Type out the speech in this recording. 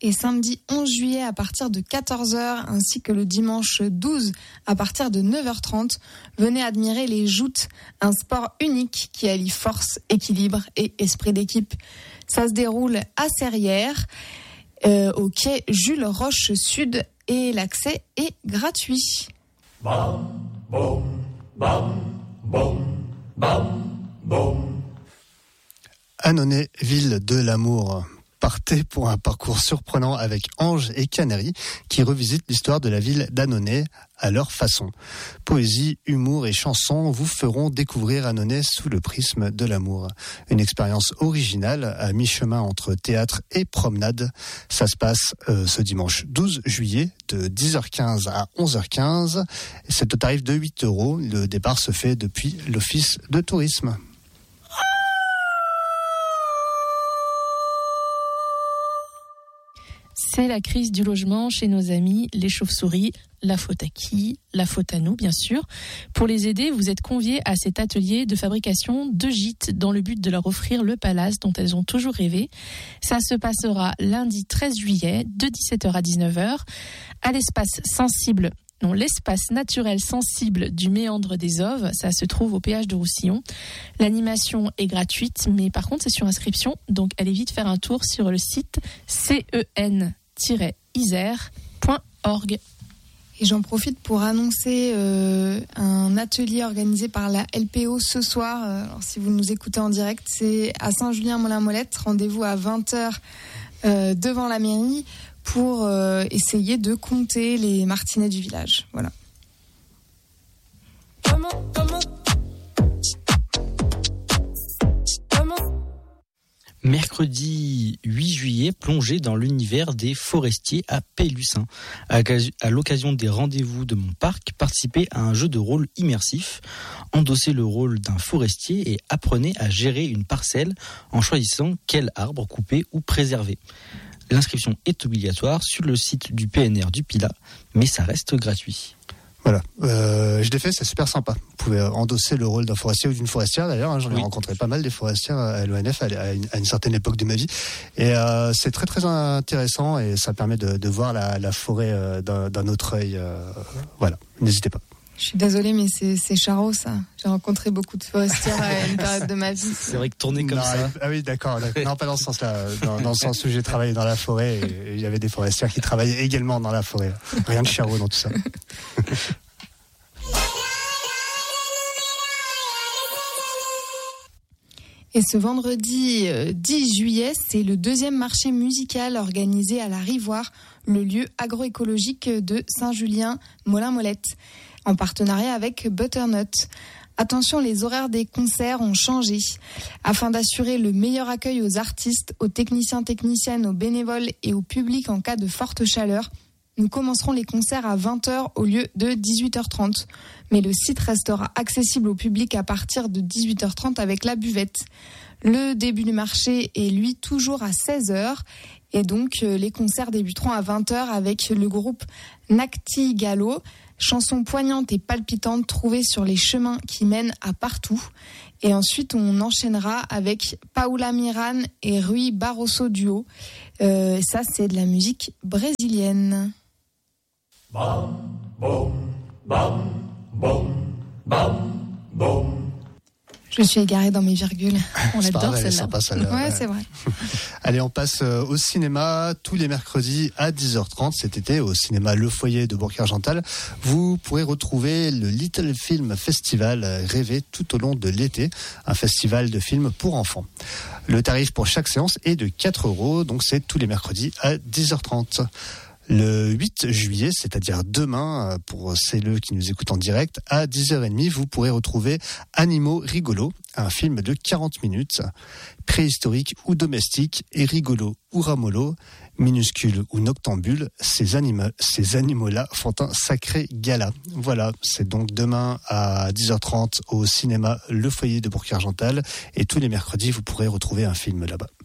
et samedi 11 juillet à partir de 14h, ainsi que le dimanche 12 à partir de 9h30. Venez admirer les joutes, un sport unique qui allie force, équilibre et esprit d'équipe. Ça se déroule à Serrières, au quai Jules Roche Sud, et l'accès est gratuit. Bam, boum, bam, boum, bam, boum. Annonay, ville de l'amour. Partez pour un parcours surprenant avec Ange et Canary qui revisitent l'histoire de la ville d'Annonay à leur façon. Poésie, humour et chansons vous feront découvrir Annonay sous le prisme de l'amour. Une expérience originale à mi-chemin entre théâtre et promenade. Ça se passe ce dimanche 12 juillet de 10h15 à 11h15. C'est au tarif de 8 €. Le départ se fait depuis l'Office de tourisme. C'est la crise du logement chez nos amis, les chauves-souris. La faute à qui ? La faute à nous, bien sûr. Pour les aider, vous êtes conviés à cet atelier de fabrication de gîtes dans le but de leur offrir le palace dont elles ont toujours rêvé. Ça se passera lundi 13 juillet de 17h à 19h à l'espace naturel sensible du méandre des Oves. Ça se trouve au péage de Roussillon. L'animation est gratuite, mais par contre, c'est sur inscription. Donc, allez vite faire un tour sur le site cen-isère.org. Et j'en profite pour annoncer un atelier organisé par la LPO ce soir. Alors, si vous nous écoutez en direct, c'est à Saint-Julien-Molin-Molette. Rendez-vous à 20h devant la mairie pour essayer de compter les martinets du village. Voilà. Mercredi 8 juillet, plongez dans l'univers des forestiers à Pélussin. À l'occasion des rendez-vous de mon parc, participez à un jeu de rôle immersif. Endossez le rôle d'un forestier et apprenez à gérer une parcelle en choisissant quel arbre couper ou préserver. L'inscription est obligatoire sur le site du PNR du Pilat, mais ça reste gratuit. Voilà, je l'ai fait, c'est super sympa. Vous pouvez endosser le rôle d'un forestier ou d'une forestière d'ailleurs. J'en ai rencontré pas mal des forestières à l'ONF à une certaine époque de ma vie. Et c'est très très intéressant et ça permet de voir la forêt d'un autre œil. Voilà, n'hésitez pas. Je suis désolée, mais c'est charot, ça. J'ai rencontré beaucoup de forestières à une période de ma vie. C'est vrai que tourner comme ça... Ah oui, d'accord. Non, pas dans ce sens-là. Dans le sens où j'ai travaillé dans la forêt et il y avait des forestières qui travaillaient également dans la forêt. Rien de charot dans tout ça. Et ce vendredi 10 juillet, c'est le deuxième marché musical organisé à la Rivoire, le lieu agroécologique de Saint-Julien-Molin-Molette, en partenariat avec Butternut. Attention, les horaires des concerts ont changé. Afin d'assurer le meilleur accueil aux artistes, aux techniciennes, aux bénévoles et au public en cas de forte chaleur, nous commencerons les concerts à 20h au lieu de 18h30. Mais le site restera accessible au public à partir de 18h30 avec la buvette. Le début du marché est lui toujours à 16h. Et donc les concerts débuteront à 20h avec le groupe Nacti Gallo. Chansons poignantes et palpitantes trouvées sur les chemins qui mènent à partout. Et ensuite, on enchaînera avec Paula Miran et Rui Barroso Duo. Ça, c'est de la musique brésilienne. Bam, boum, bam, boum, bam, boum. Je suis égarée dans mes virgules. On l'adore, celle-là. Sympa, celle-là. Ouais, c'est vrai. Allez, on passe au cinéma tous les mercredis à 10h30 cet été au cinéma Le Foyer de Bourg-Argental. Vous pourrez retrouver le Little Film Festival rêvé tout au long de l'été, un festival de films pour enfants. Le tarif pour chaque séance est de 4 €, donc c'est tous les mercredis à 10h30. Le 8 juillet, c'est-à-dire demain, pour celles qui nous écoutent en direct, à 10h30, vous pourrez retrouver Animaux rigolos, un film de 40 minutes, préhistorique ou domestique, et rigolo ou ramolo, minuscule ou noctambule, ces animaux-là font un sacré gala. Voilà, c'est donc demain à 10h30 au cinéma Le Foyer de Bourg-Argental, et tous les mercredis, vous pourrez retrouver un film là-bas.